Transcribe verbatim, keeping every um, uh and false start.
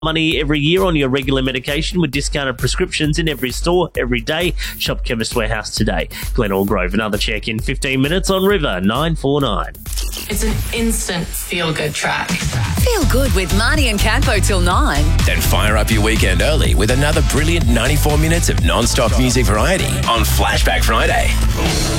money every year on your regular medication with discounted prescriptions in every store, every day. Shop Chemist Warehouse today. Glenelg Grove, another check in fifteen minutes on River nine four nine. It's an instant feel-good track. Feel good with Marnie and Campo till nine. Then fire up your weekend early with another brilliant ninety-four minutes of non-stop music variety on Flashback Friday.